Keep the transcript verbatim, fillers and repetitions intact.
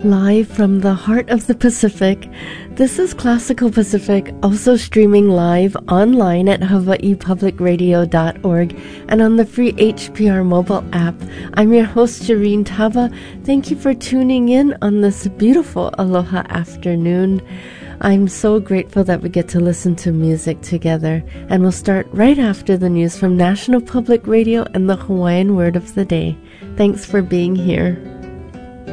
Live from the heart of the Pacific, this is Classical Pacific, also streaming live online at hawaii public radio dot org and on the free H P R mobile app. I'm your host, Jareen Taba. Thank you for tuning in on this beautiful aloha afternoon. I'm so grateful that we get to listen to music together, and we'll start right after the news from National Public Radio and the Hawaiian Word of the Day. Thanks for being here.